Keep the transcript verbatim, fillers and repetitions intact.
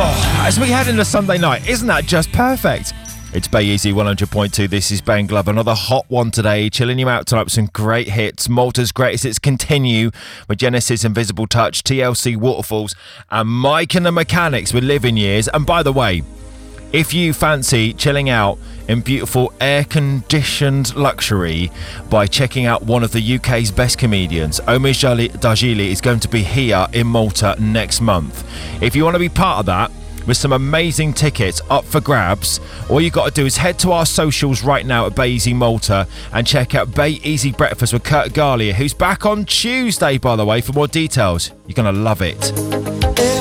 Oh, as we head into Sunday night, isn't that just perfect? It's Bay Easy one hundred point two. This is Ben Glover. Another hot one today. Chilling you out tonight with some great hits. Malta's greatest hits continue with Genesis, Invisible Touch, T L C, Waterfalls, and Mike and the Mechanics with Living Years. And by the way, if you fancy chilling out in beautiful air-conditioned luxury by checking out one of the U K's best comedians, Omid Djalili is going to be here in Malta next month. If you want to be part of that, with some amazing tickets up for grabs, all you got to do is head to our socials right now at Bay Easy Malta and check out Bay Easy Breakfast with Kurt Garlier, who's back on Tuesday, by the way, for more details. You're going to love it.